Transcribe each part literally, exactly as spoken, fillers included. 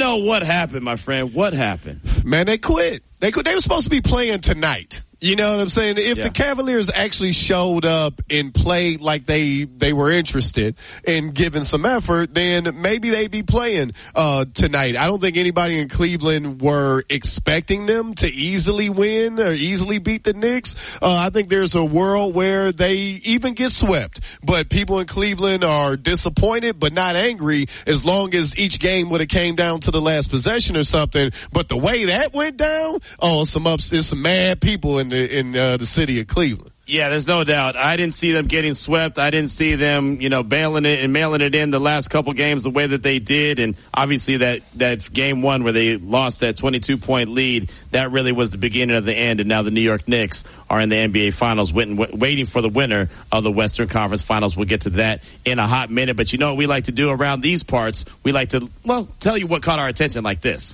know what happened, my friend. What happened? Man, they quit. They quit. They were supposed to be playing tonight. You know what I'm saying? If yeah. the Cavaliers actually showed up and played like they they were interested in giving some effort, then maybe they'd be playing uh tonight. I don't think anybody in Cleveland were expecting them to easily win or easily beat the Knicks. Uh, I think there's a world where they even get swept. But people in Cleveland are disappointed but not angry as long as each game would have came down to the last possession or something. But the way that went down, oh, some ups, it's some mad people in the, in uh, the city of Cleveland. Yeah, there's no doubt. I didn't see them getting swept. I didn't see them, you know, bailing it and mailing it in the last couple games the way that they did. And obviously that, that game one where they lost that twenty-two point lead, that really was the beginning of the end. And now the New York Knicks are in the N B A Finals waiting, waiting for the winner of the Western Conference Finals. We'll get to that in a hot minute. But you know what we like to do around these parts? We like to, well, tell you what caught our attention like this.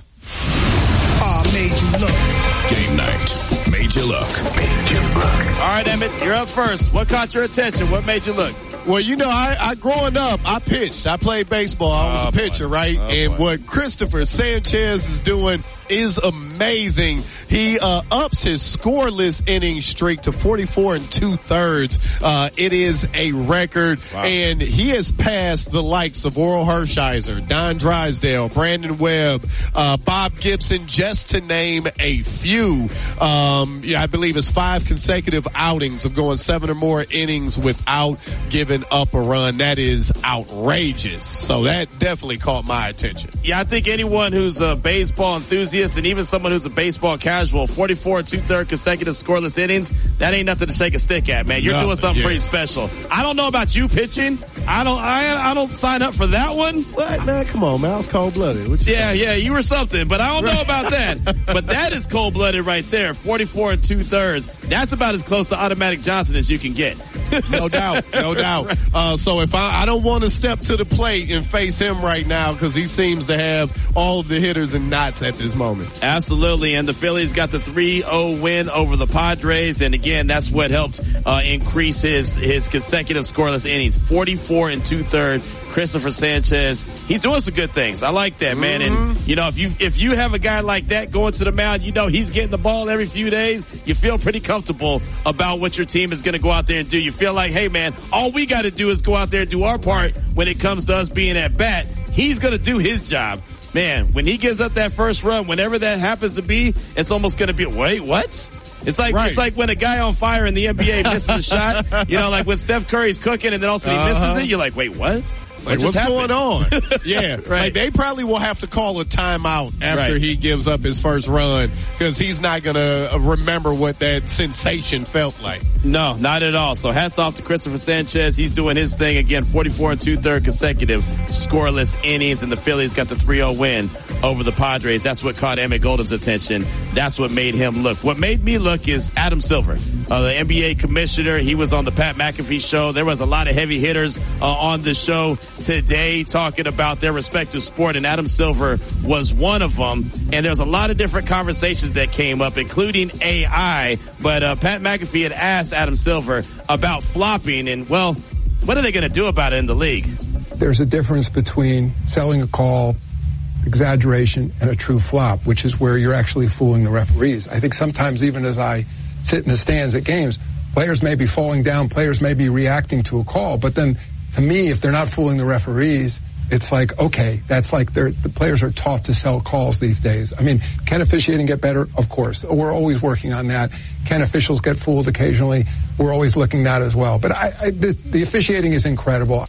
Oh, made you look. Game night. Made you look. Made you look. All right, Emmett, you're up first. What caught your attention? What made you look? Well, you know, I, I growing up, I pitched. I played baseball. I was oh, a pitcher, boy. right? Oh, and boy. what Christopher Sanchez is doing is amazing. He uh ups his scoreless inning streak to forty-four and two thirds. Uh it is a record. Wow. And he has passed the likes of Oral Hershiser, Don Drysdale, Brandon Webb, uh Bob Gibson, just to name a few. Um yeah, I believe it's five consecutive outings of going seven or more innings without giving up a run. That is outrageous. So that definitely caught my attention. Yeah, I think anyone who's a baseball enthusiast and even someone who's a baseball casual, forty-four and two-thirds consecutive scoreless innings, that ain't nothing to shake a stick at, man. You're nothing, doing something yeah. pretty special. I don't know about you pitching. I don't I, I don't sign up for that one. What, man? Come on, man. I was cold-blooded. Yeah, yeah, you were something, but I don't know about that. But that is cold-blooded right there, forty-four and two-thirds. That's about as close to Automatic Johnson as you can get. No doubt, no doubt. Uh, so if I, I don't want to step to the plate and face him right now because he seems to have all of the hitters and knots at this moment. Absolutely, and the Phillies got the three oh win over the Padres, and again, that's what helped uh, increase his his consecutive scoreless innings. forty-four and two-thirds. Christopher Sanchez, he's doing some good things. I like that, man. Mm-hmm. And you know, if you if you have a guy like that going to the mound, you know he's getting the ball every few days. You feel pretty comfortable about what your team is going to go out there and do. You feel like, hey, man, all we got to do is go out there and do our part when it comes to us being at bat. He's going to do his job. Man, when he gives up that first run, whenever that happens to be, it's almost going to be, wait, what? It's like, right. it's like when a guy on fire in the N B A misses a shot, you know, like when Steph Curry's cooking and then all of a sudden he misses uh-huh. it, you're like, wait, what? Like, what's happened? going on? Yeah, right. Like, they probably will have to call a timeout after right. he gives up his first run because he's not going to remember what that sensation felt like. No, not at all. So hats off to Christopher Sanchez. He's doing his thing again, forty-four and two-thirds consecutive scoreless innings, and the Phillies got the three oh win over the Padres. That's what caught Emmett Golden's attention. That's what made him look. What made me look is Adam Silver, uh, the N B A commissioner. He was on the Pat McAfee show. There was a lot of heavy hitters uh, on the show today talking about their respective sport, and Adam Silver was one of them. And there's a lot of different conversations that came up, including A I. But uh, Pat McAfee had asked Adam Silver about flopping, and, well, what are they going to do about it in the league? There's a difference between selling a call, exaggeration, and a true flop, which is where you're actually fooling the referees. I think sometimes even as I sit in the stands at games, players may be falling down, players may be reacting to a call, but then to me, if they're not fooling the referees, it's like, okay, that's like they're, the players are taught to sell calls these days. I mean, can officiating get better? Of course. We're always working on that. Can officials get fooled occasionally? We're always looking at that as well. But I, I, the, the officiating is incredible.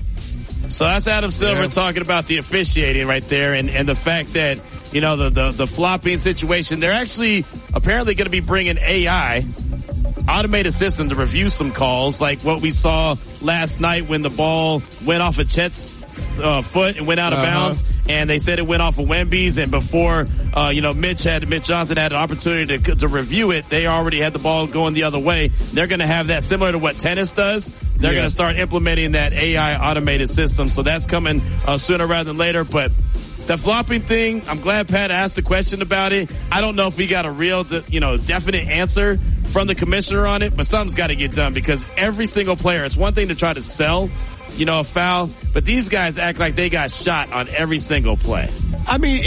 So that's Adam Silver yeah. talking about the officiating right there, and, and the fact that, you know, the, the, the flopping situation. They're actually apparently going to be bringing A I, automated system, to review some calls, like what we saw last night when the ball went off of Chet's uh, foot and went out of uh-huh. bounds, and they said it went off of Wemby's, and before uh, you know Mitch had Mitch Johnson had an opportunity to to review it, they already had the ball going the other way. They're going to have that similar to what tennis does. They're yeah. going to start implementing that A I automated system, so that's coming uh, sooner rather than later. But the flopping thing, I'm glad Pat asked the question about it. I don't know if he got a real, you know, definite answer from the commissioner on it, but something's got to get done because every single player, it's one thing to try to sell, you know, a foul, but these guys act like they got shot on every single play. I mean,